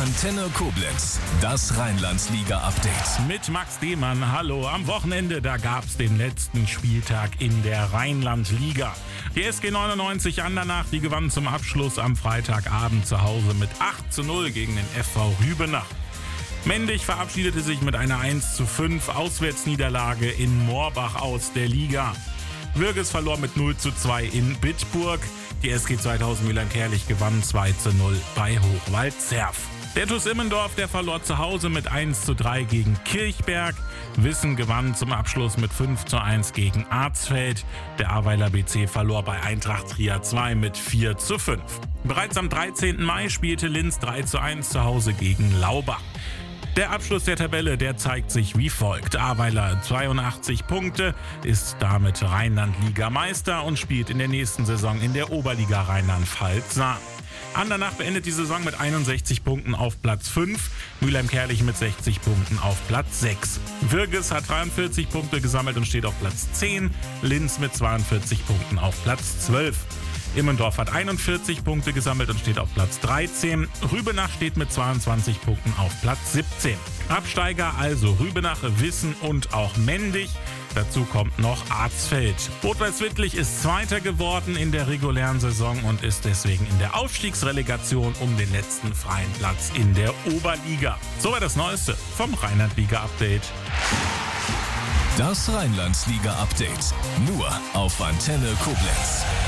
Antenne Koblenz, das Rheinland-Liga-Update. Mit Max Demann, hallo. Am Wochenende, da gab's den letzten Spieltag in der Rheinland-Liga. Die SG 99 Andernach, die gewann zum Abschluss am Freitagabend zu Hause mit 8:0 gegen den FV Rübenach. Mendig verabschiedete sich mit einer 1:5 Auswärtsniederlage in Moorbach aus der Liga. Würges verlor mit 0:2 in Bitburg. Die SG 2000 Mülheim-Kärlich gewann 2:0 bei Hochwald-Zerf. Der TuS Immendorf, der verlor zu Hause mit 1:3 gegen Kirchberg. Wissen gewann zum Abschluss mit 5:1 gegen Arzfeld. Der Aweiler BC verlor bei Eintracht Trier 2 mit 4:5. Bereits am 13. Mai spielte Linz 3:1 zu Hause gegen Laubach. Der Abschluss der Tabelle, der zeigt sich wie folgt. Aweiler 82 Punkte, ist damit Rheinland-Liga-Meister und spielt in der nächsten Saison in der Oberliga Rheinland-Pfalz-Saar. Andernach beendet die Saison mit 61 Punkten auf Platz 5, Mülheim-Kärlich mit 60 Punkten auf Platz 6. Würges hat 43 Punkte gesammelt und steht auf Platz 10, Linz mit 42 Punkten auf Platz 12. Immendorf hat 41 Punkte gesammelt und steht auf Platz 13. Rübenach steht mit 22 Punkten auf Platz 17. Absteiger also Rübenach, Wissen und auch Mendig. Dazu kommt noch Arzfeld. Rot-Weiß-Wittlich ist Zweiter geworden in der regulären Saison und ist deswegen in der Aufstiegsrelegation um den letzten freien Platz in der Oberliga. Soweit das Neueste vom Rheinland-Liga-Update. Das Rheinland-Liga-Update. Nur auf Antenne Koblenz.